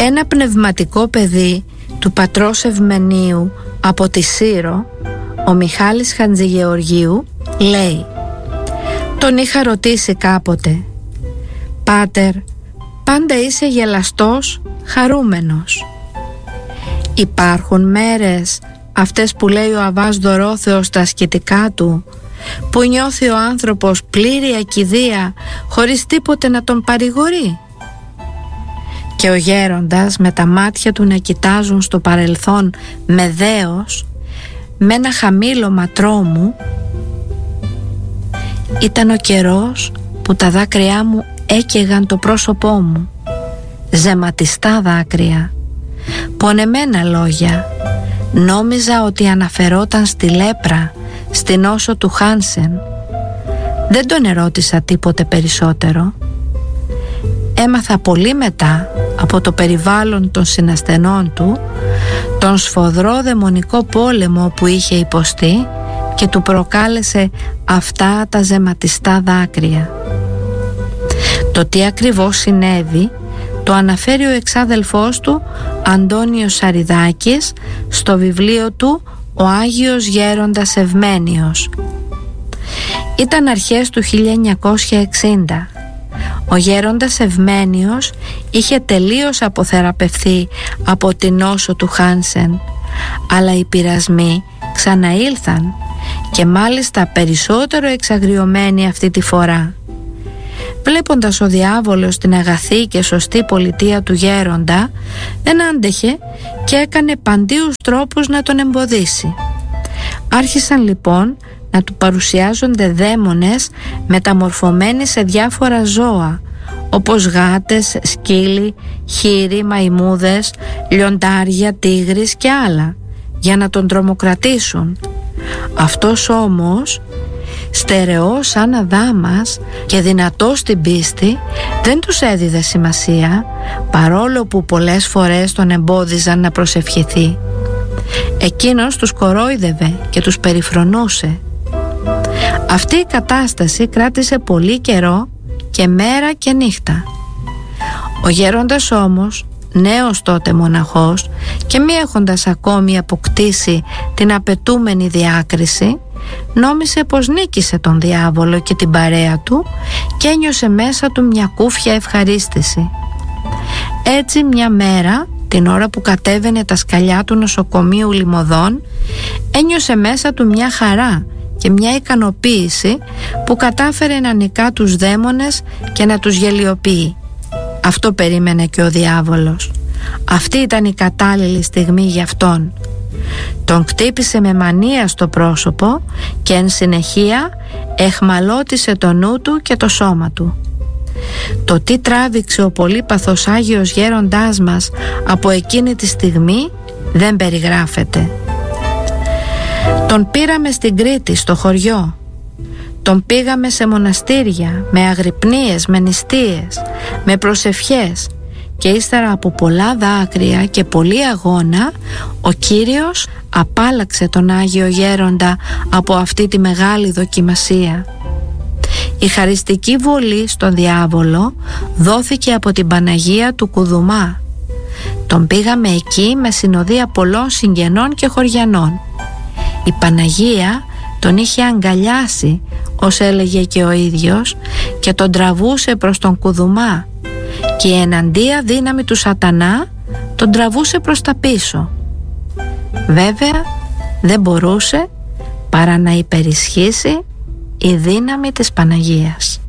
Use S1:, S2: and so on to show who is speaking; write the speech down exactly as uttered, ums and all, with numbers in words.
S1: Ένα πνευματικό παιδί του πατρός Ευμενίου από τη Σύρο, ο Μιχάλης Χατζηγεωργίου, λέει: τον είχα ρωτήσει κάποτε, «Πάτερ, πάντα είσαι γελαστός, χαρούμενος. Υπάρχουν μέρες, αυτές που λέει ο Αββάς Δωρόθεος στα ασκητικά του, που νιώθει ο άνθρωπος πλήρη ακηδεία χωρίς τίποτε να τον παρηγορεί?» Και ο γέροντας, με τα μάτια του να κοιτάζουν στο παρελθόν με δέος, με ένα χαμήλωμα τρόμου, «Ήταν ο καιρός που τα δάκρυά μου έκαιγαν το πρόσωπό μου, ζεματιστά δάκρυα, πονεμένα λόγια. Νόμιζα ότι αναφερόταν στη λέπρα, στην νόσο του Χάνσεν. Δεν τον ερώτησα τίποτε περισσότερο. Έμαθα πολύ μετά από το περιβάλλον των συνασθενών του τον σφοδρό δαιμονικό πόλεμο που είχε υποστεί και του προκάλεσε αυτά τα ζεματιστά δάκρυα. Το τι ακριβώς συνέβη το αναφέρει ο εξάδελφός του Αντώνιος Σαριδάκης στο βιβλίο του «Ο Άγιος Γέροντας Ευμένιος». Ήταν αρχές του χίλια εννιακόσια εξήντα. Ο γέροντας Ευμένιος είχε τελείως αποθεραπευθεί από την νόσο του Χάνσεν, αλλά οι πειρασμοί ξαναήλθαν και μάλιστα περισσότερο εξαγριωμένοι αυτή τη φορά. Βλέποντας ο διάβολος την αγαθή και σωστή πολιτεία του γέροντα, δεν άντεχε και έκανε παντίους τρόπους να τον εμποδίσει. Άρχισαν λοιπόν να του παρουσιάζονται δαίμονες μεταμορφωμένοι σε διάφορα ζώα, όπως γάτες, σκύλοι, χήρι, μαϊμούδες, λιοντάρια, τίγρης και άλλα, για να τον τρομοκρατήσουν. Αυτός όμως, στερεός σαν αδάμας και δυνατός στην πίστη, δεν τους έδιδε σημασία, παρόλο που πολλές φορές τον εμπόδιζαν να προσευχηθεί. Εκείνος τους κορόιδευε και τους περιφρονούσε. Αυτή η κατάσταση κράτησε πολύ καιρό και μέρα και νύχτα. Ο γέροντας όμως, νέος τότε μοναχός και μη έχοντας ακόμη αποκτήσει την απαιτούμενη διάκριση, νόμισε πως νίκησε τον διάβολο και την παρέα του και ένιωσε μέσα του μια κούφια ευχαρίστηση. Έτσι μια μέρα, την ώρα που κατέβαινε τα σκαλιά του νοσοκομείου Λιμωδών, ένιωσε μέσα του μια χαρά και μια ικανοποίηση που κατάφερε να νικά τους δαίμονες και να τους γελιοποιεί. Αυτό περίμενε και ο διάβολος. Αυτή ήταν η κατάλληλη στιγμή για αυτόν. Τον κτύπησε με μανία στο πρόσωπο και εν συνεχεία εχμαλώτισε το νου του και το σώμα του. Το τι τράβηξε ο πολύπαθος Άγιος Γέροντάς μας από εκείνη τη στιγμή δεν περιγράφεται. Τον πήραμε στην Κρήτη, στο χωριό. Τον πήγαμε σε μοναστήρια, με αγρυπνίες, με νηστείες, με προσευχές, και ύστερα από πολλά δάκρυα και πολλή αγώνα, ο Κύριος απάλαξε τον Άγιο Γέροντα από αυτή τη μεγάλη δοκιμασία. Η χαριστική βολή στον διάβολο δόθηκε από την Παναγία του Κουδουμά. Τον πήγαμε εκεί με συνοδεία πολλών συγγενών και χωριανών. Η Παναγία τον είχε αγκαλιάσει, ως έλεγε και ο ίδιος, και τον τραβούσε προς τον Κουδουμά, και η εναντία δύναμη του σατανά τον τραβούσε προς τα πίσω. Βέβαια δεν μπορούσε παρά να υπερισχύσει η δύναμη της Παναγίας.